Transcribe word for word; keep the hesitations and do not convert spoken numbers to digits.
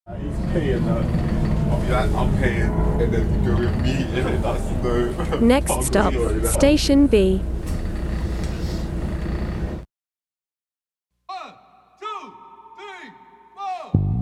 He's paying that. I'll be like, I'm paying, and then go with me, and then that's no. Next stop, Station B.